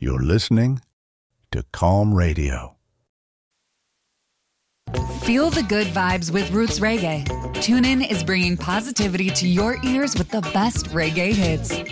You're listening to Calm Radio. Feel the good vibes with Roots Reggae. TuneIn is bringing positivity to your ears with the best reggae hits.